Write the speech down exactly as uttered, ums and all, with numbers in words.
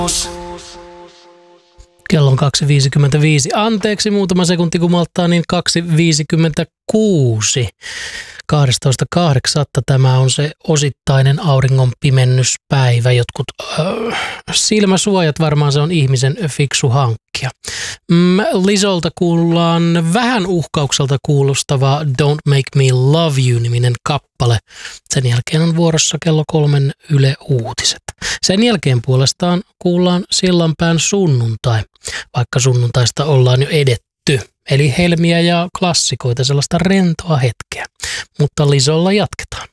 Kello on kaksi viisikymmentäviisi. Anteeksi, muutama sekunti kun malttaa, niin kaksi viisikymmentäkuusi. kahdestoista kahdeksatta tämä on se osittainen auringon pimennyspäivä. Jotkut äh, silmäsuojat, varmaan se on ihmisen fiksu hankkia. Mm, Lizolta kuullaan vähän uhkaukselta kuulostava Don't Make Me Love You-niminen kappale. Sen jälkeen on vuorossa kello kolmen Yle Uutiset. Sen jälkeen puolestaan kuullaan Sillanpään sunnuntai, vaikka sunnuntaista ollaan jo edetty. Eli helmiä ja klassikoita, sellaista rentoa hetkeä. Mutta Lizolla jatketaan.